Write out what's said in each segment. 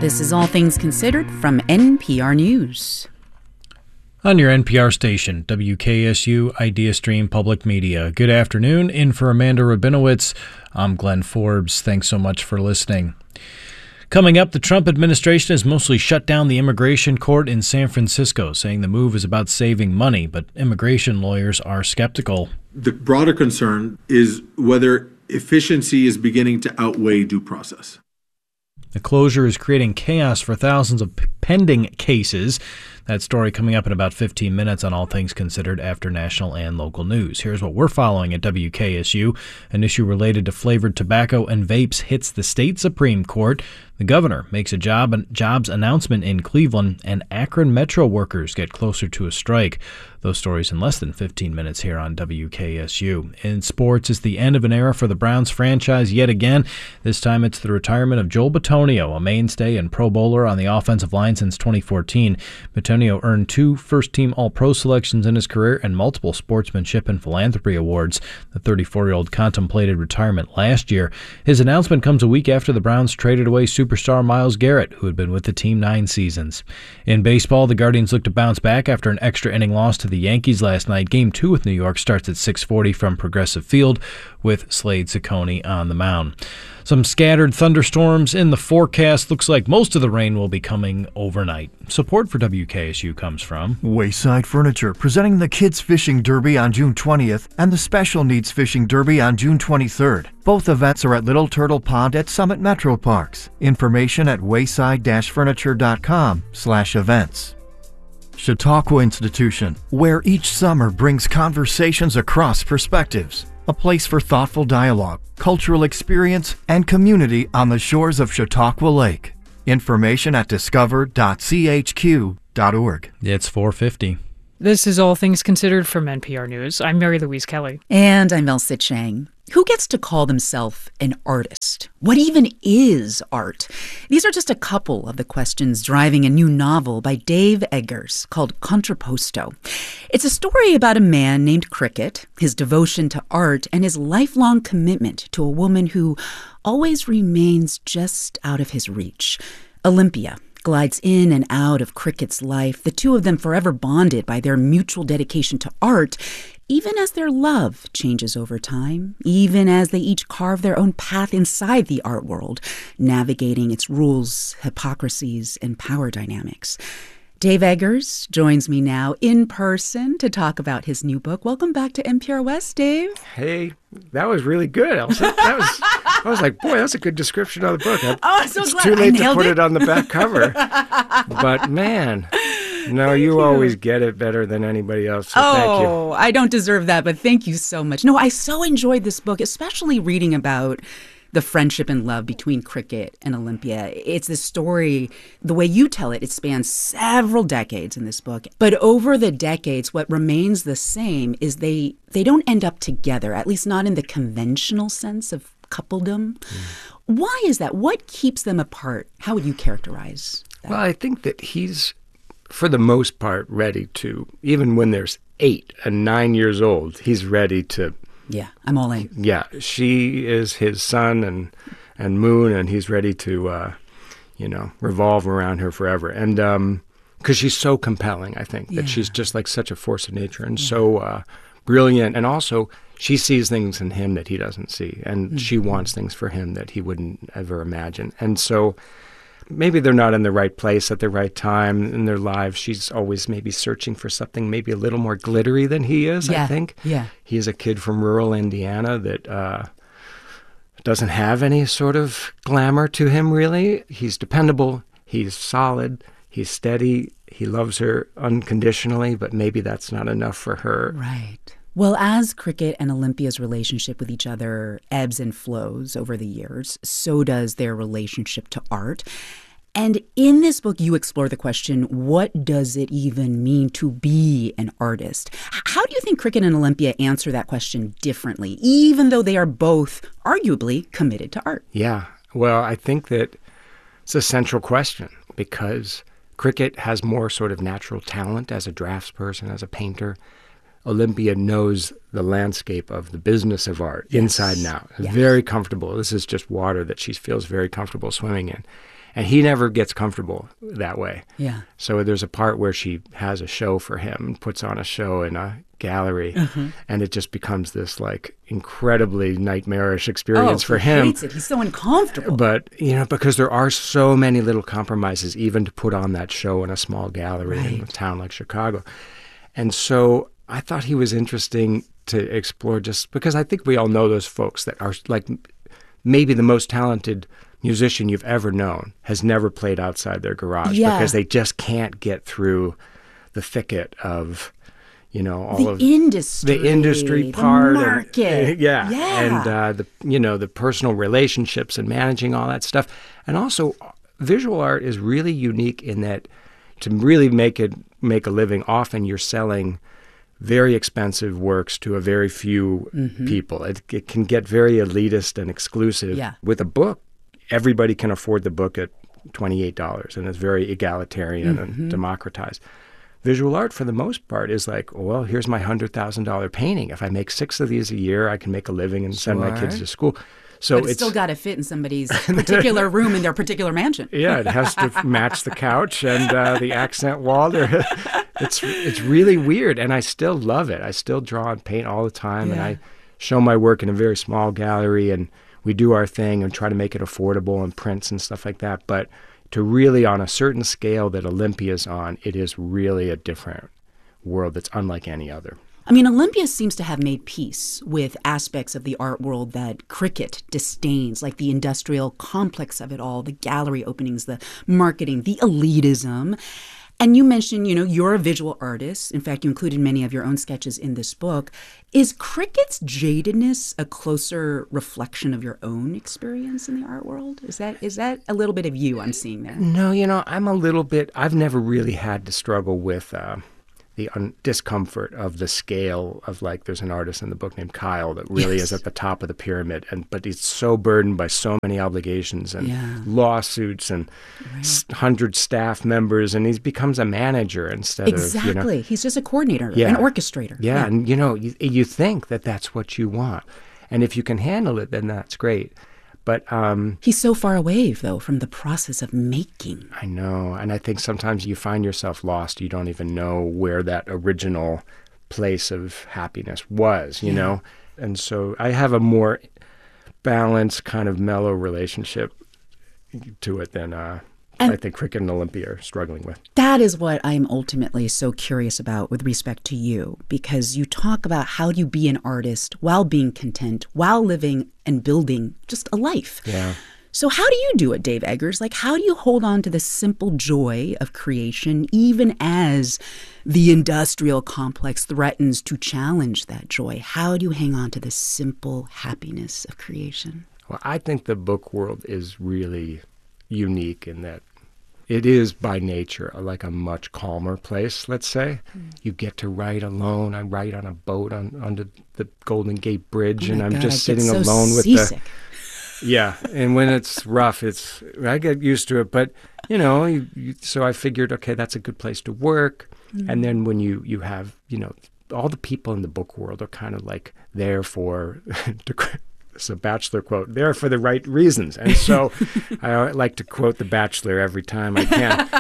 This is All Things Considered from NPR News. On your NPR station, WKSU IdeaStream Public Media. Good afternoon. In for Amanda Rabinowitz, I'm Glenn Forbes. Thanks so much for listening. Coming up, the Trump administration has mostly shut down the immigration court in San Francisco, saying the move is about saving money, but immigration lawyers are skeptical. The broader concern is whether efficiency is beginning to outweigh due process. The closure is creating chaos for thousands of pending cases. That story coming up in about 15 minutes on All Things Considered after national and local news. Here's what we're following at WKSU. An issue related to flavored tobacco and vapes hits the state Supreme Court. The governor makes a jobs announcement in Cleveland, and Akron Metro workers get closer to a strike. Those stories in less than 15 minutes here on WKSU. In sports, it's the end of an era for the Browns franchise yet again. This time it's the retirement of Joel Bitonio, a mainstay and Pro Bowler on the offensive line since 2014. Bitonio earned 2 first-team All-Pro selections in his career and multiple sportsmanship and philanthropy awards. The 34-year-old contemplated retirement last year. His announcement comes a week after the Browns traded away superstar Myles Garrett, who had been with the team 9 seasons. In baseball, the Guardians look to bounce back after an extra-inning loss to the Yankees last night. Game 2 with New York starts at 6:40 from Progressive Field with Slade Ciccone on the mound. Some scattered thunderstorms in the forecast. Looks like most of the rain will be coming overnight. Support for WKSU comes from Wayside Furniture, presenting the Kids Fishing Derby on June 20th and the Special Needs Fishing Derby on June 23rd. Both events are at Little Turtle Pond at Summit Metro Parks. Information at wayside-furniture.com/events. Chautauqua Institution, where each summer brings conversations across perspectives. A place for thoughtful dialogue, cultural experience, and community on the shores of Chautauqua Lake. Information at discover.chq.org. It's 4:50. This is All Things Considered from NPR News. I'm Mary Louise Kelly. And I'm Elsa Chang. Who gets to call themselves an artist? What even is art? These are just a couple of the questions driving a new novel by Dave Eggers called Contrapposto. It's a story about a man named Cricket, his devotion to art, and his lifelong commitment to a woman who always remains just out of his reach. Olympia glides in and out of Cricket's life, the two of them forever bonded by their mutual dedication to art, even as their love changes over time, even as they each carve their own path inside the art world, navigating its rules, hypocrisies, and power dynamics. Dave Eggers joins me now in person to talk about his new book. Welcome back to NPR West, Dave. Hey, that was really good, Elsa. I was like, boy, that's a good description of the book. I'm so it's glad too late I nailed to put it. it on the back cover. But man, no, you always get it better than anybody else. So thank you. Oh, I don't deserve that, but thank you so much. No, I so enjoyed this book, especially reading about the friendship and love between Cricket and Olympia. It's this story, the way you tell it, it spans several decades in this book. But over the decades, what remains the same is they don't end up together, at least not in the conventional sense of coupledom. Why is that? What keeps them apart? How would you characterize that? Well, I think that he's, for the most part, ready to, even when there's 8 and 9 years old, he's ready to. Yeah, I'm all in. Yeah, she is his sun and moon, and he's ready to, revolve around her forever. And because she's so compelling, I think, that she's just like such a force of nature and so brilliant. And also, she sees things in him that he doesn't see, and she wants things for him that he wouldn't ever imagine. And so maybe they're not in the right place at the right time in their lives. She's always maybe searching for something maybe a little more glittery than he is, I think. Yeah. He's a kid from rural Indiana that doesn't have any sort of glamour to him, really. He's dependable. He's solid. He's steady. He loves her unconditionally, but maybe that's not enough for her. Right. Well, as Cricket and Olympia's relationship with each other ebbs and flows over the years, so does their relationship to art. And in this book, you explore the question, what does it even mean to be an artist? How do you think Cricket and Olympia answer that question differently, even though they are both arguably committed to art? Yeah. Well, I think that it's a central question because Cricket has more sort of natural talent as a draftsperson, as a painter. Olympia knows the landscape of the business of art inside and out. Very comfortable. This is just water that she feels very comfortable swimming in. And he never gets comfortable that way. Yeah. So there's a part where she has a show for him, puts on a show in a gallery, and it just becomes this like incredibly nightmarish experience for him. He hates it. He's so uncomfortable. But, because there are so many little compromises, even to put on that show in a small gallery in a town like Chicago. And so I thought he was interesting to explore, just because I think we all know those folks that are like maybe the most talented musician you've ever known has never played outside their garage because they just can't get through the thicket of, all of the industry part, the market. And the personal relationships and managing all that stuff. And also, visual art is really unique in that to really make a living, often you're selling very expensive works to a very few people. It can get very elitist and exclusive. Yeah. With a book, everybody can afford the book at $28, and it's very egalitarian and democratized. Visual art, for the most part, is like, well, here's my $100,000 painting. If I make 6 of these a year, I can make a living and send my kids to school. So but it's still got to fit in somebody's particular room in their particular mansion. Yeah, it has to match the couch and the accent wall. It's really weird, and I still love it. I still draw and paint all the time, and I show my work in a very small gallery, and we do our thing and try to make it affordable and prints and stuff like that. But to really, on a certain scale that Olympia's on, it is really a different world that's unlike any other. I mean, Olympia seems to have made peace with aspects of the art world that Cricket disdains, like the industrial complex of it all, the gallery openings, the marketing, the elitism. And you mentioned, you're a visual artist. In fact, you included many of your own sketches in this book. Is Cricket's jadedness a closer reflection of your own experience in the art world? Is that a little bit of you I'm seeing there? No, I'm a little bit, I've never really had to struggle with the discomfort of the scale of, like, there's an artist in the book named Kyle that really is at the top of the pyramid, but he's so burdened by so many obligations and lawsuits and 100 staff members, and he becomes a manager instead of, Exactly. He's just a coordinator, an orchestrator. Yeah, and you think that that's what you want. And if you can handle it, then that's great. But he's so far away, though, from the process of making. I know. And I think sometimes you find yourself lost. You don't even know where that original place of happiness was, you know? And so I have a more balanced, kind of mellow relationship to it than I think Cricket and Olympia are struggling with. That is what I'm ultimately so curious about with respect to you, because you talk about how you be an artist while being content, while living and building just a life. Yeah. So how do you do it, Dave Eggers? Like, how do you hold on to the simple joy of creation, even as the industrial complex threatens to challenge that joy? How do you hang on to the simple happiness of creation? Well, I think the book world is really unique in that it is by nature like a much calmer place, let's say. You get to write alone. I write on a boat under the Golden Gate Bridge, and I'm just sitting alone with seasick. And when it's rough, I get used to it. But, so I figured, okay, that's a good place to work. And then when you have, all the people in the book world are kind of like there for it's a Bachelor quote, there for the right reasons. And so I like to quote The Bachelor every time I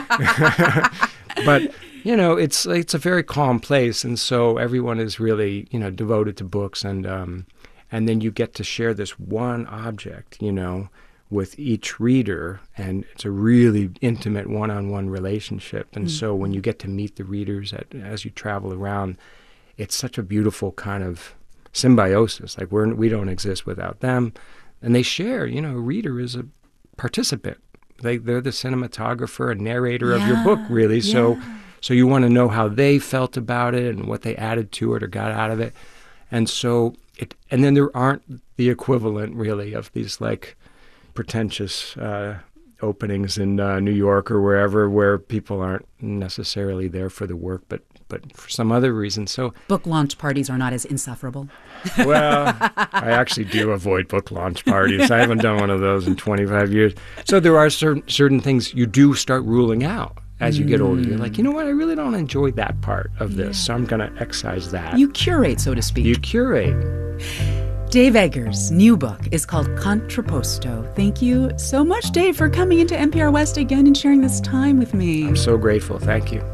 can. But, it's a very calm place. And so everyone is really, devoted to books. And then you get to share this one object, with each reader. And it's a really intimate one-on-one relationship. And so when you get to meet the readers as you travel around, it's such a beautiful kind of symbiosis. Like we don't exist without them, and they share. A reader is a participant. They're the cinematographer and narrator of your book, really. So you want to know how they felt about it and what they added to it or got out of it. And so and then there aren't the equivalent really of these like pretentious openings in New York or wherever where people aren't necessarily there for the work, but for some other reason. So book launch parties are not as insufferable. Well, I actually do avoid book launch parties. I haven't done one of those in 25 years. So there are certain things you do start ruling out as you get older. You're like, you know what? I really don't enjoy that part of this, so I'm going to excise that. You curate, so to speak. You curate. Dave Eggers' new book is called Contrapposto. Thank you so much, Dave, for coming into NPR West again and sharing this time with me. I'm so grateful. Thank you.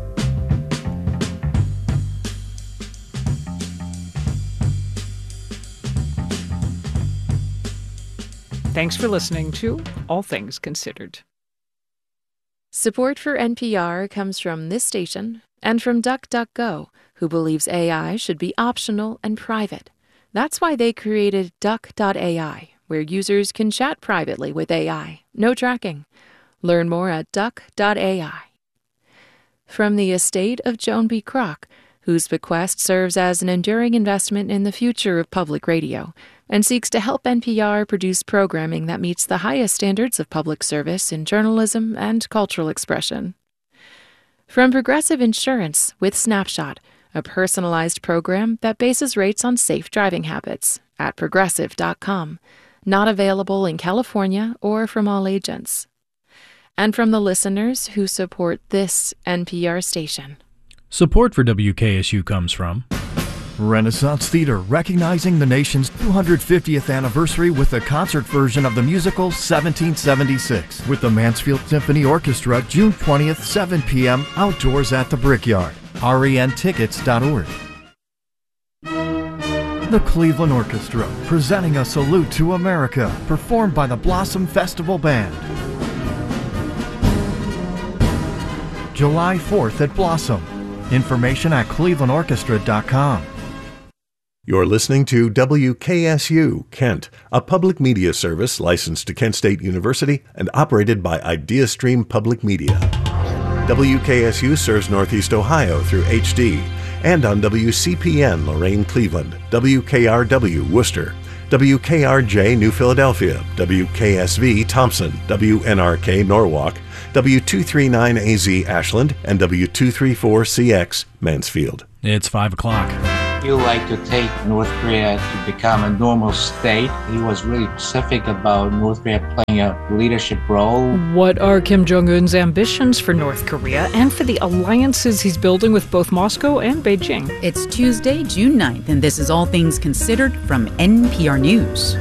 Thanks for listening to All Things Considered. Support for NPR comes from this station and from DuckDuckGo, who believes AI should be optional and private. That's why they created Duck.ai, where users can chat privately with AI. No tracking. Learn more at Duck.ai. From the estate of Joan B. Kroc, whose bequest serves as an enduring investment in the future of public radio and seeks to help NPR produce programming that meets the highest standards of public service in journalism and cultural expression. From Progressive Insurance with Snapshot, a personalized program that bases rates on safe driving habits at Progressive.com. Not available in California or from all agents. And from the listeners who support this NPR station. Support for WKSU comes from Renaissance Theater, recognizing the nation's 250th anniversary with a concert version of the musical 1776 with the Mansfield Symphony Orchestra, June 20th, 7 p.m. outdoors at the Brickyard. RENtickets.org. The Cleveland Orchestra, presenting a salute to America, performed by the Blossom Festival Band. July 4th at Blossom. Information at clevelandorchestra.com. You're listening to WKSU, Kent, a public media service licensed to Kent State University and operated by IdeaStream Public Media. WKSU serves Northeast Ohio through HD and on WCPN Lorain, Cleveland, WKRW Worcester, WKRJ New Philadelphia, WKSV Thompson, WNRK Norwalk, W239AZ Ashland, and W234CX Mansfield. It's 5 o'clock. He would like to take North Korea to become a normal state. He was really specific about North Korea playing a leadership role. What are Kim Jong-un's ambitions for North Korea and for the alliances he's building with both Moscow and Beijing? It's Tuesday, June 9th, and this is All Things Considered from NPR News.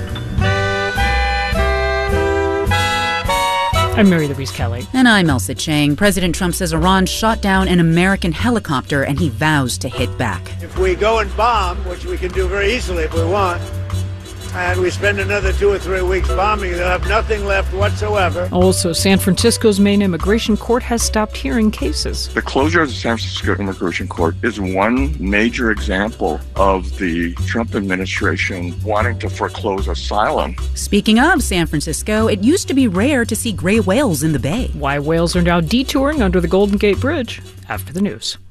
I'm Mary Louise Kelly. And I'm Elsa Chang. President Trump says Iran shot down an American helicopter, and he vows to hit back. If we go and bomb, which we can do very easily if we want, and we spend another 2 or 3 weeks bombing, they'll have nothing left whatsoever. Also, San Francisco's main immigration court has stopped hearing cases. The closure of the San Francisco Immigration Court is one major example of the Trump administration wanting to foreclose asylum. Speaking of San Francisco, it used to be rare to see gray whales in the bay. Why whales are now detouring under the Golden Gate Bridge after the news.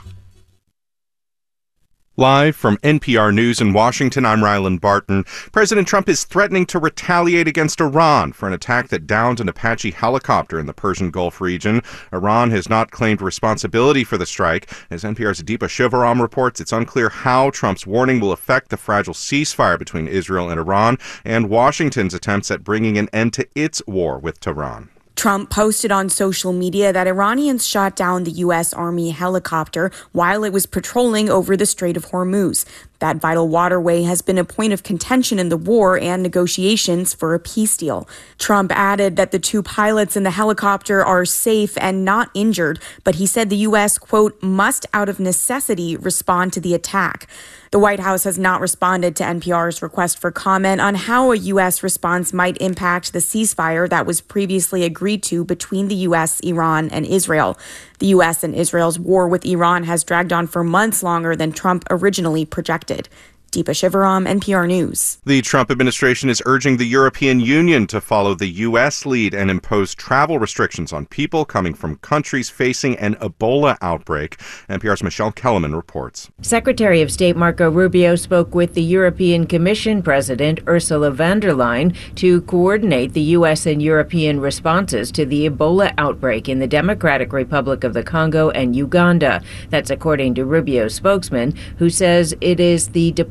Live from NPR News in Washington, I'm Ryland Barton. President Trump is threatening to retaliate against Iran for an attack that downed an Apache helicopter in the Persian Gulf region. Iran has not claimed responsibility for the strike. As NPR's Deepa Shivaram reports, it's unclear how Trump's warning will affect the fragile ceasefire between Israel and Iran and Washington's attempts at bringing an end to its war with Tehran. Trump posted on social media that Iranians shot down the U.S. Army helicopter while it was patrolling over the Strait of Hormuz. That vital waterway has been a point of contention in the war and negotiations for a peace deal. Trump added that the 2 pilots in the helicopter are safe and not injured, but he said the U.S., quote, must out of necessity respond to the attack. The White House has not responded to NPR's request for comment on how a U.S. response might impact the ceasefire that was previously agreed to between the U.S., Iran, and Israel. The U.S. and Israel's war with Iran has dragged on for months longer than Trump originally projected. Deepa Shivaram, NPR News. The Trump administration is urging the European Union to follow the U.S. lead and impose travel restrictions on people coming from countries facing an Ebola outbreak. NPR's Michelle Kellerman reports. Secretary of State Marco Rubio spoke with the European Commission President Ursula von der Leyen to coordinate the U.S. and European responses to the Ebola outbreak in the Democratic Republic of the Congo and Uganda. That's according to Rubio's spokesman, who says it is the Department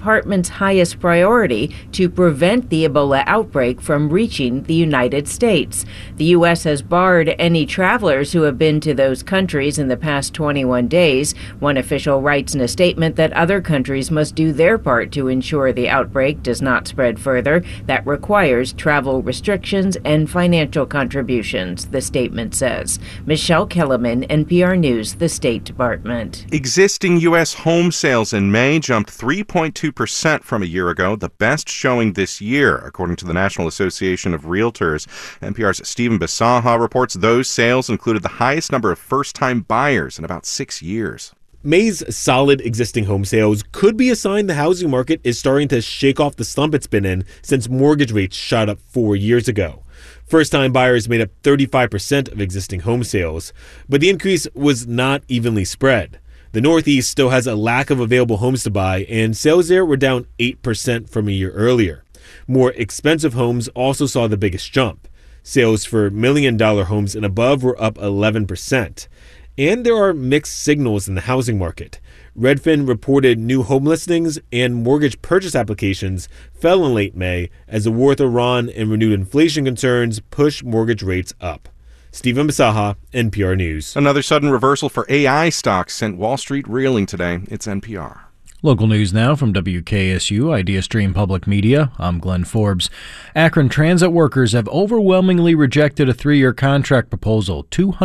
department's highest priority to prevent the Ebola outbreak from reaching the United States. The U.S. has barred any travelers who have been to those countries in the past 21 days. One official writes in a statement that other countries must do their part to ensure the outbreak does not spread further. That requires travel restrictions and financial contributions, the statement says. Michelle Kellerman, NPR News, the State Department. Existing U.S. home sales in May jumped 3.2% from a year ago, the best showing this year, according to the National Association of Realtors. NPR's Stephen Bisaha reports those sales included the highest number of first-time buyers in about 6 years. May's solid existing home sales could be a sign the housing market is starting to shake off the slump it's been in since mortgage rates shot up 4 years ago. First-time buyers made up 35% of existing home sales, but the increase was not evenly spread. The Northeast still has a lack of available homes to buy, and sales there were down 8% from a year earlier. More expensive homes also saw the biggest jump. Sales for million-dollar homes and above were up 11%. And there are mixed signals in the housing market. Redfin reported new home listings and mortgage purchase applications fell in late May as the war with Iran and renewed inflation concerns pushed mortgage rates up. Stephen Bisaha, NPR News. Another sudden reversal for AI stocks sent Wall Street reeling today. It's NPR. Local news now from WKSU, IdeaStream Public Media. I'm Glenn Forbes. Akron transit workers have overwhelmingly rejected a 3-year contract proposal,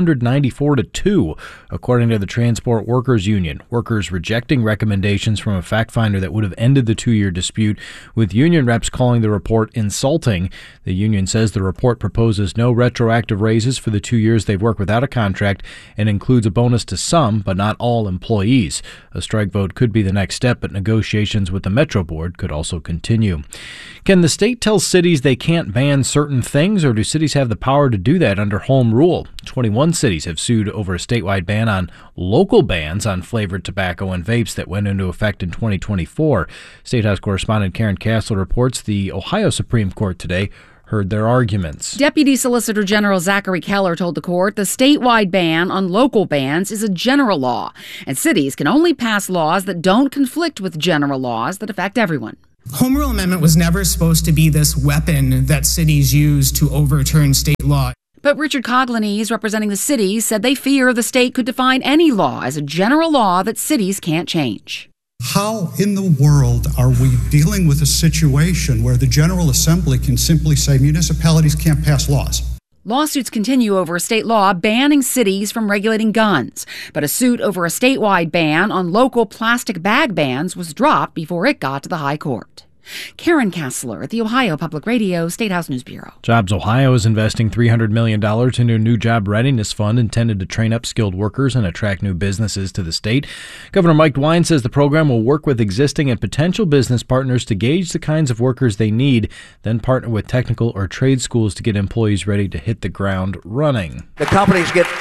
294-2, according to the Transport Workers Union. Workers rejecting recommendations from a fact finder that would have ended the 2-year dispute, with union reps calling the report insulting. The union says the report proposes no retroactive raises for the 2 years they've worked without a contract and includes a bonus to some, but not all, employees. A strike vote could be the next step, but negotiations with the Metro Board could also continue. Can the state tell cities they can't ban certain things, or do cities have the power to do that under home rule? 21 cities have sued over a statewide ban on local bans on flavored tobacco and vapes that went into effect in 2024. State House correspondent Karen Castle reports the Ohio Supreme Court today heard their arguments. Deputy Solicitor General Zachary Keller told the court the statewide ban on local bans is a general law, and cities can only pass laws that don't conflict with general laws that affect everyone. Home Rule Amendment was never supposed to be this weapon that cities use to overturn state law. But Richard Coglanese, representing the cities, said they fear the state could define any law as a general law that cities can't change. How in the world are we dealing with a situation where the General Assembly can simply say municipalities can't pass laws? Lawsuits continue over a state law banning cities from regulating guns, but a suit over a statewide ban on local plastic bag bans was dropped before it got to the high court. Karen Kassler at the Ohio Public Radio State House News Bureau. Jobs Ohio is investing $300 million into a new job readiness fund intended to train up skilled workers and attract new businesses to the state. Governor Mike DeWine says the program will work with existing and potential business partners to gauge the kinds of workers they need, then partner with technical or trade schools to get employees ready to hit the ground running. The companies get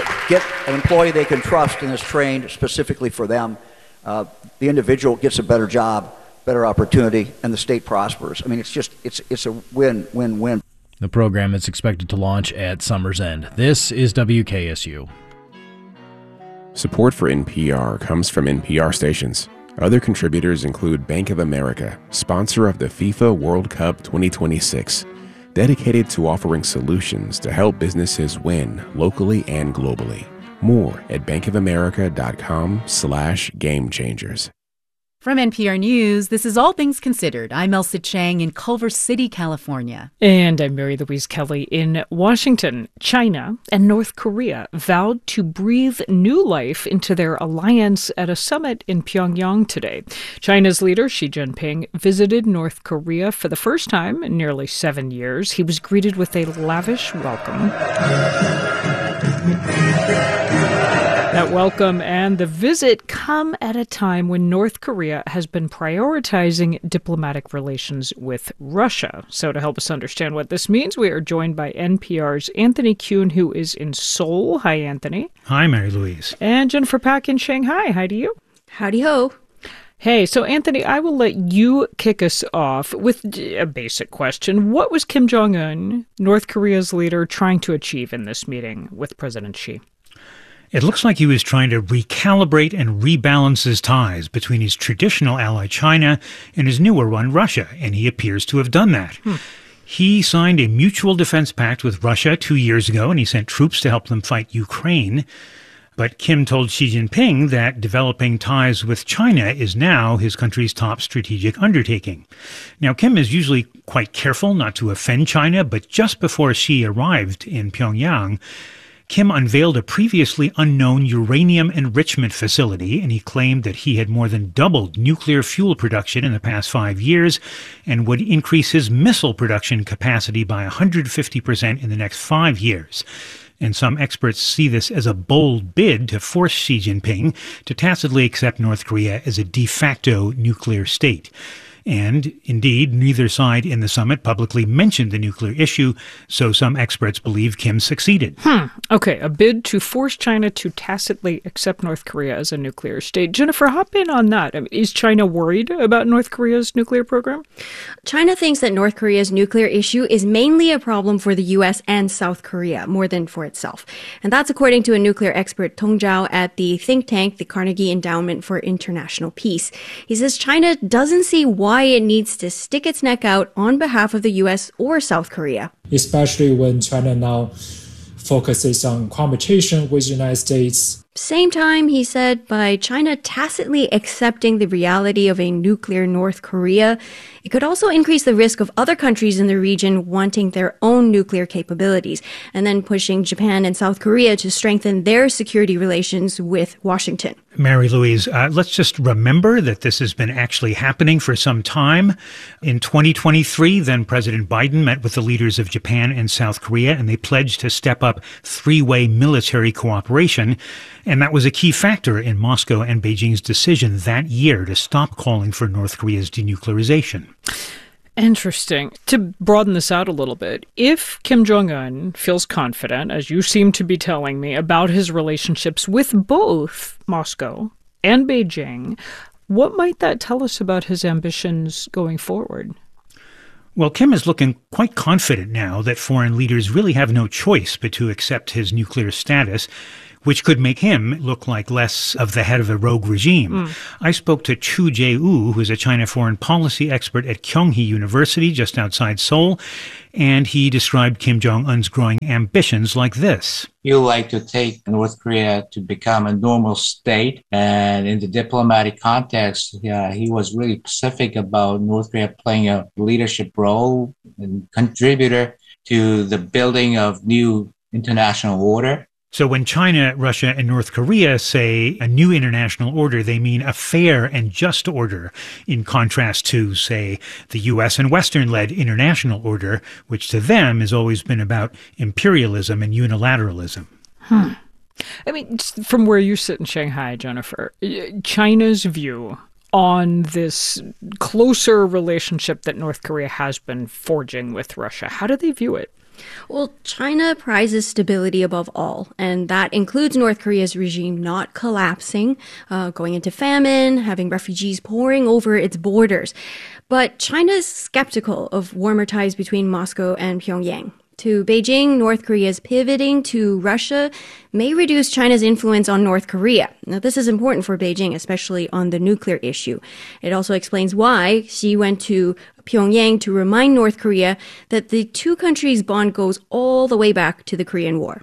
an employee they can trust and is trained specifically for them. The individual gets a better job, better opportunity, and the state prospers. I mean, it's a win-win-win. The program is expected to launch at summer's end. This is WKSU. Support for NPR comes from NPR stations. Other contributors include Bank of America, sponsor of the FIFA World Cup 2026, dedicated to offering solutions to help businesses win locally and globally. More at bankofamerica.com/gamechangers. From NPR News, this is All Things Considered. I'm Elsa Chang in Culver City, California. And I'm Mary Louise Kelly in Washington. China and North Korea vowed to breathe new life into their alliance at a summit in Pyongyang today. China's leader, Xi Jinping, visited North Korea for the first time in nearly 7 years. He was greeted with a lavish welcome. That welcome and the visit come at a time when North Korea has been prioritizing diplomatic relations with Russia. So to help us understand what this means, we are joined by NPR's Anthony Kuhn, who is in Seoul. Hi, Anthony. Hi, Mary Louise. And Jennifer Pack in Shanghai. Hi to you. Howdy ho. Hey, so Anthony, I will let you kick us off with a basic question. What was Kim Jong-un, North Korea's leader, trying to achieve in this meeting with President Xi? It looks like he was trying to recalibrate and rebalance his ties between his traditional ally China and his newer one, Russia, and he appears to have done that. He signed a mutual defense pact with Russia 2 years ago, and he sent troops to help them fight Ukraine. But Kim told Xi Jinping that developing ties with China is now his country's top strategic undertaking. Now, Kim is usually quite careful not to offend China, but just before Xi arrived in Pyongyang, Kim unveiled a previously unknown uranium enrichment facility, and he claimed that he had more than doubled nuclear fuel production in the past 5 years and would increase his missile production capacity by 150% in the next 5 years. And some experts see this as a bold bid to force Xi Jinping to tacitly accept North Korea as a de facto nuclear state. And, indeed, neither side in the summit publicly mentioned the nuclear issue, so some experts believe Kim succeeded. Okay, a bid to force China to tacitly accept North Korea as a nuclear state. Jennifer, hop in on that. I mean, is China worried about North Korea's nuclear program? China thinks that North Korea's nuclear issue is mainly a problem for the U.S. and South Korea, more than for itself. And that's according to a nuclear expert, Tong Zhao, at the think tank, the Carnegie Endowment for International Peace. He says China doesn't see why it needs to stick its neck out on behalf of the U.S. or South Korea. Especially when China now focuses on competition with the United States. Same time, he said, by China tacitly accepting the reality of a nuclear North Korea, it could also increase the risk of other countries in the region wanting their own nuclear capabilities, and then pushing Japan and South Korea to strengthen their security relations with Washington. Mary Louise, let's just remember that this has been actually happening for some time. In 2023, then President Biden met with the leaders of Japan and South Korea, and they pledged to step up three-way military cooperation. And that was a key factor in Moscow and Beijing's decision that year to stop calling for North Korea's denuclearization. Interesting. To broaden this out a little bit, if Kim Jong-un feels confident, as you seem to be telling me, about his relationships with both Moscow and Beijing, what might that tell us about his ambitions going forward? Well, Kim is looking quite confident now that foreign leaders really have no choice but to accept his nuclear status, which could make him look like less of the head of a rogue regime. I spoke to Chu Jae-woo, who is a China foreign policy expert at Kyunghee University just outside Seoul, and he described Kim Jong-un's growing ambitions like this. You like to take North Korea to become a normal state, and in the diplomatic context, he was really specific about North Korea playing a leadership role and contributor to the building of new international order. So when China, Russia, and North Korea say a new international order, they mean a fair and just order, in contrast to, say, the U.S. and Western-led international order, which to them has always been about imperialism and unilateralism. I mean, from where you sit in Shanghai, Jennifer, China's view on this closer relationship that North Korea has been forging with Russia, how do they view it? Well, China prizes stability above all, and that includes North Korea's regime not collapsing, going into famine, having refugees pouring over its borders. But China's skeptical of warmer ties between Moscow and Pyongyang. To Beijing, North Korea's pivoting to Russia may reduce China's influence on North Korea. Now, this is important for Beijing, especially on the nuclear issue. It also explains why Xi went to Pyongyang to remind North Korea that the two countries' bond goes all the way back to the Korean War.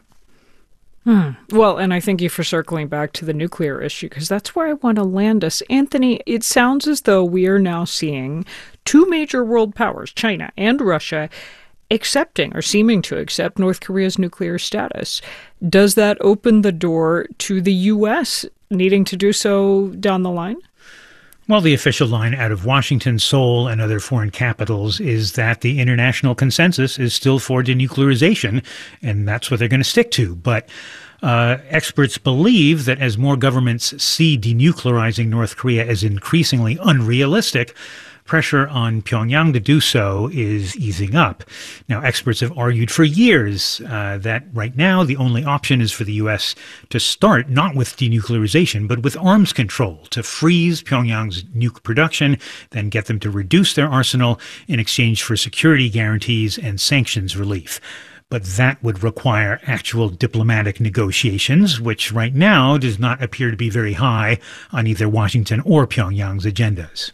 Well, and I thank you for circling back to the nuclear issue, because that's where I want to land us. Anthony, it sounds as though we are now seeing two major world powers, China and Russia, accepting or seeming to accept North Korea's nuclear status. Does that open the door to the U.S. needing to do so down the line? Well, the official line out of Washington, Seoul, and other foreign capitals is that the international consensus is still for denuclearization, and that's what they're going to stick to. But experts believe that as more governments see denuclearizing North Korea as increasingly unrealistic, pressure on Pyongyang to do so is easing up. Now, experts have argued for years that right now the only option is for the U.S. to start not with denuclearization, but with arms control, to freeze Pyongyang's nuke production, then get them to reduce their arsenal in exchange for security guarantees and sanctions relief. But that would require actual diplomatic negotiations, which right now does not appear to be very high on either Washington or Pyongyang's agendas.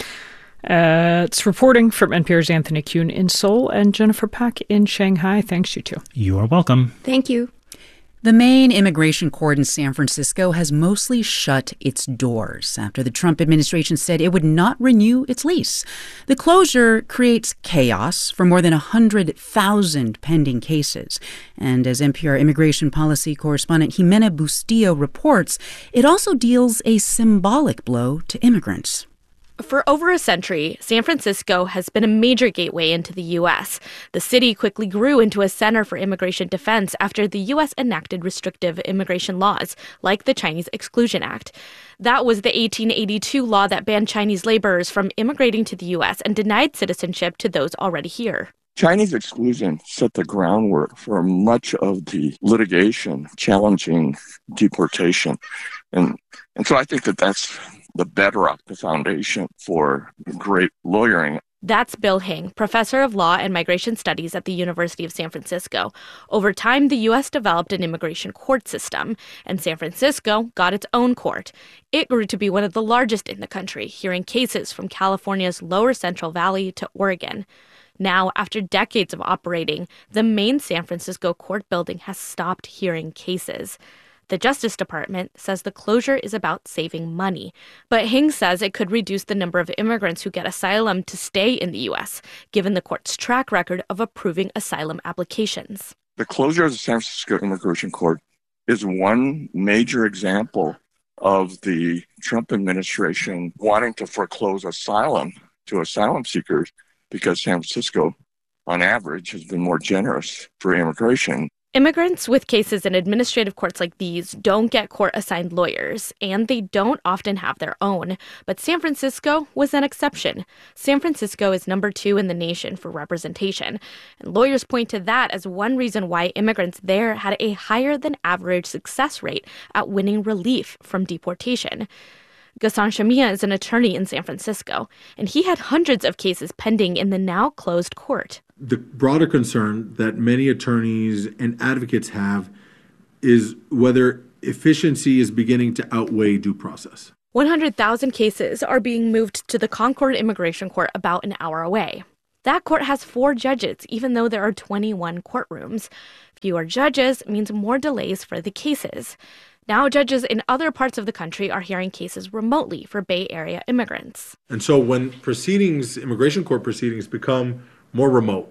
It's reporting from NPR's Anthony Kuhn in Seoul and Jennifer Pack in Shanghai. Thanks, you two. You are welcome. Thank you. The main immigration court in San Francisco has mostly shut its doors after the Trump administration said it would not renew its lease. The closure creates chaos for more than 100,000 pending cases. And as NPR immigration policy correspondent Jimena Bustillo reports, it also deals a symbolic blow to immigrants. For over a century, San Francisco has been a major gateway into the U.S. The city quickly grew into a center for immigration defense after the U.S. enacted restrictive immigration laws, like the Chinese Exclusion Act. That was the 1882 law that banned Chinese laborers from immigrating to the U.S. and denied citizenship to those already here. Chinese exclusion set the groundwork for much of the litigation challenging deportation. And so I think that that's the bedrock, the foundation for great lawyering. That's Bill Hing, professor of law and migration studies at the University of San Francisco. Over time, the U.S. developed an immigration court system, and San Francisco got its own court. It grew to be one of the largest in the country, hearing cases from California's lower Central Valley to Oregon. Now, after decades of operating, the main San Francisco court building has stopped hearing cases. The Justice Department says the closure is about saving money, but Hing says it could reduce the number of immigrants who get asylum to stay in the U.S., given the court's track record of approving asylum applications. The closure of the San Francisco Immigration Court is one major example of the Trump administration wanting to foreclose asylum to asylum seekers because San Francisco, on average, has been more generous for immigration. Immigrants with cases in administrative courts like these don't get court-assigned lawyers, and they don't often have their own. But San Francisco was an exception. San Francisco is number 2 in the nation for representation, and lawyers point to that as one reason why immigrants there had a higher-than-average success rate at winning relief from deportation. Ghassan Shamia is an attorney in San Francisco, and he had hundreds of cases pending in the now-closed court. The broader concern that many attorneys and advocates have is whether efficiency is beginning to outweigh due process. 100,000 cases are being moved to the Concord Immigration Court about an hour away. That court has 4 judges, even though there are 21 courtrooms. Fewer judges means more delays for the cases. Now, judges in other parts of the country are hearing cases remotely for Bay Area immigrants. And so when immigration court proceedings become more remote,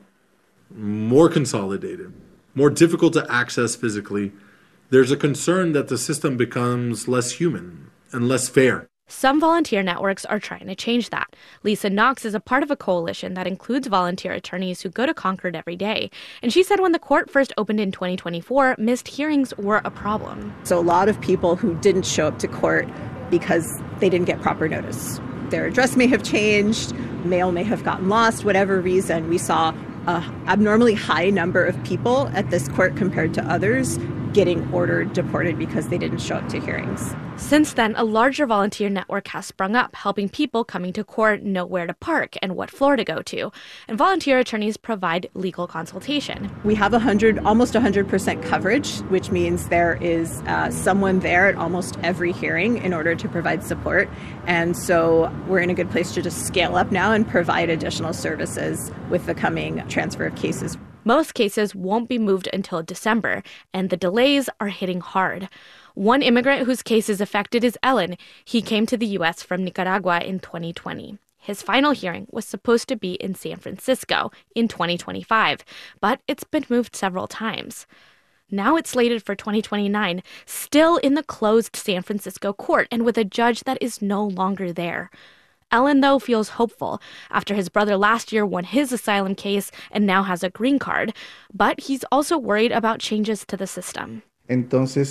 more consolidated, more difficult to access physically, there's a concern that the system becomes less human and less fair. Some volunteer networks are trying to change that. Lisa Knox is a part of a coalition that includes volunteer attorneys who go to Concord every day. And she said when the court first opened in 2024, missed hearings were a problem. So a lot of people who didn't show up to court because they didn't get proper notice. Their address may have changed, mail may have gotten lost, whatever reason. We saw an abnormally high number of people at this court compared to others getting ordered deported because they didn't show up to hearings. Since then, a larger volunteer network has sprung up, helping people coming to court know where to park and what floor to go to. And volunteer attorneys provide legal consultation. We have almost 100% coverage, which means there is someone there at almost every hearing in order to provide support. And so we're in a good place to just scale up now and provide additional services with the coming transfer of cases. Most cases won't be moved until December, and the delays are hitting hard. One immigrant whose case is affected is Ellen. He came to the U.S. from Nicaragua in 2020. His final hearing was supposed to be in San Francisco in 2025, but it's been moved several times. Now it's slated for 2029, still in the closed San Francisco court and with a judge that is no longer there. Ellen, though, feels hopeful after his brother last year won his asylum case and now has a green card. But he's also worried about changes to the system. It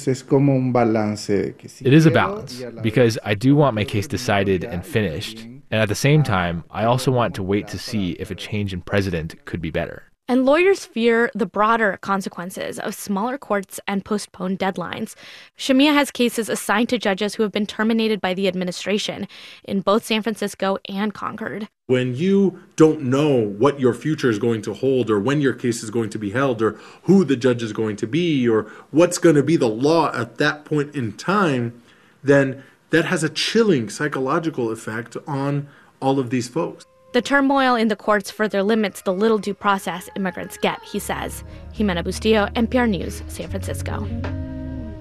is a balance, because I do want my case decided and finished. And at the same time, I also want to wait to see if a change in president could be better. And lawyers fear the broader consequences of smaller courts and postponed deadlines. Shamia has cases assigned to judges who have been terminated by the administration in both San Francisco and Concord. When you don't know what your future is going to hold, or when your case is going to be held, or who the judge is going to be, or what's going to be the law at that point in time, then that has a chilling psychological effect on all of these folks. The turmoil in the courts further limits the little due process immigrants get, he says. Jimena Bustillo, NPR News, San Francisco.